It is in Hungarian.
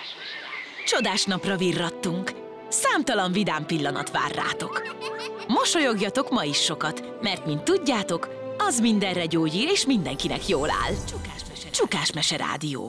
Csodás napra virrattunk. Számtalan vidám pillanat vár rátok. Mosolyogjatok ma is sokat, mert mint tudjátok, az mindenre gyógyír és mindenkinek jól áll. Csukás Mese Rádió.